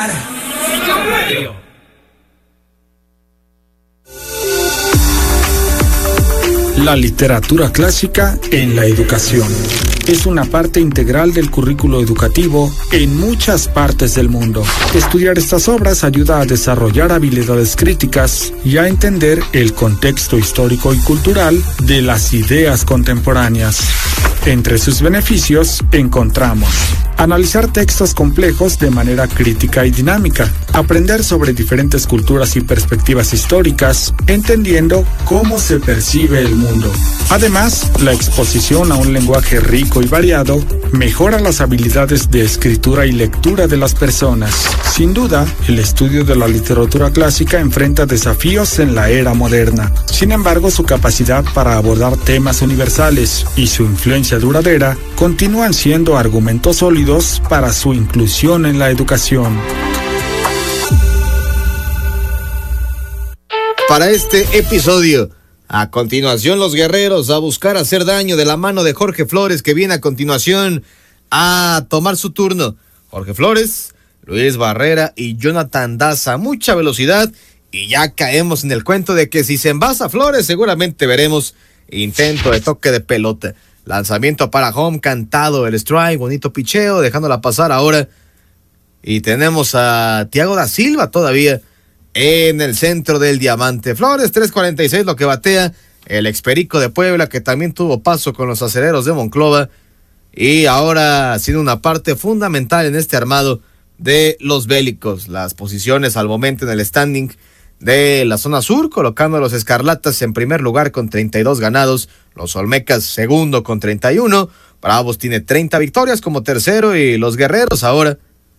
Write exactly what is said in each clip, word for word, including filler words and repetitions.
escuchar. La literatura clásica en la educación es una parte integral del currículo educativo en muchas partes del mundo. Estudiar estas obras ayuda a desarrollar habilidades críticas y a entender el contexto histórico y cultural de las ideas contemporáneas. Entre sus beneficios encontramos analizar textos complejos de manera crítica y dinámica, aprender sobre diferentes culturas y perspectivas históricas, entendiendo cómo se percibe el mundo. Además, la exposición a un lenguaje rico y variado mejora las habilidades de escritura y lectura de las personas. Sin duda, el estudio de la literatura clásica enfrenta desafíos en la era moderna. Sin embargo, su capacidad para abordar temas universales y su influencia duradera continúan siendo argumentos sólidos para su inclusión en la educación. Para este episodio, a continuación los guerreros a buscar hacer daño de la mano de Jorge Flores, que viene a continuación a tomar su turno. Jorge Flores, Luis Barrera y Jonathan Daza, mucha velocidad y ya caemos en el cuento de que si se envasa Flores seguramente veremos intento de toque de pelota. Lanzamiento para home, cantado el strike, bonito picheo, dejándola pasar ahora. Y tenemos a Thiago da Silva todavía en el centro del diamante. Flores, tres cuarenta y seis lo que batea. El experico de Puebla, que también tuvo paso con los acereros de Monclova. Y ahora siendo una parte fundamental en este armado de los bélicos. Las posiciones al momento en el standing de la zona sur, colocando a los Escarlatas en primer lugar con treinta y dos ganados, los Olmecas segundo con treinta y uno, Bravos tiene treinta victorias como tercero y los Guerreros ahora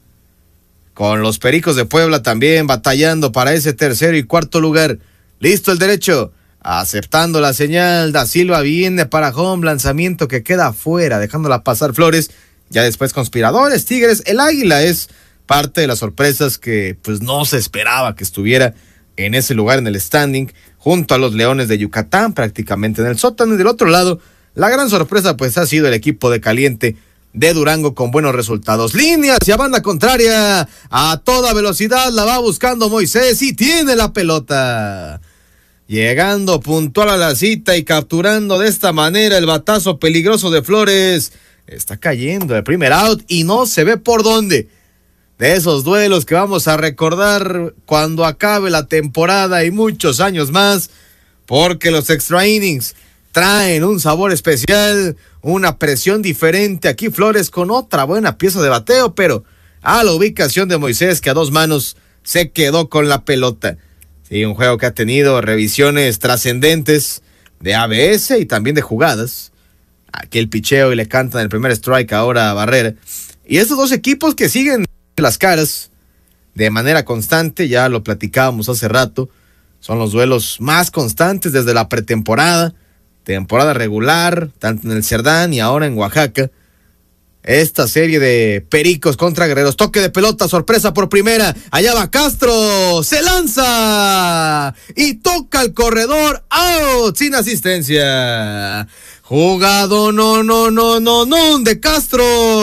con los Pericos de Puebla también batallando para ese tercero y cuarto lugar. Listo el derecho, aceptando la señal, da Silva viene para home, lanzamiento que queda fuera, dejándola pasar Flores, ya después Conspiradores, Tigres, el Águila es parte de las sorpresas que pues no se esperaba que estuviera en ese lugar en el standing, junto a los Leones de Yucatán, prácticamente en el sótano. Y del otro lado, la gran sorpresa pues ha sido el equipo de Caliente de Durango con buenos resultados. Línea hacia banda contraria, a toda velocidad la va buscando Moisés y tiene la pelota. Llegando puntual a la cita y capturando de esta manera el batazo peligroso de Flores. Está cayendo el primer out y no se ve por dónde. De esos duelos que vamos a recordar cuando acabe la temporada y muchos años más, porque los extra innings traen un sabor especial, una presión diferente. Aquí Flores con otra buena pieza de bateo, pero a la ubicación de Moisés, que a dos manos se quedó con la pelota. Sí, un juego que ha tenido revisiones trascendentes de A B S y también de jugadas. Aquí el picheo y le cantan el primer strike ahora a Barrera. Y estos dos equipos que siguen las caras de manera constante, ya lo platicábamos hace rato, son los duelos más constantes desde la pretemporada, temporada regular, tanto en el Cerdán y ahora en Oaxaca. Esta serie de Pericos contra Guerreros, toque de pelota, sorpresa por primera, allá va Castro, se lanza y toca el corredor, out, sin asistencia. Jugado, no, no, no, no, no, de Castro.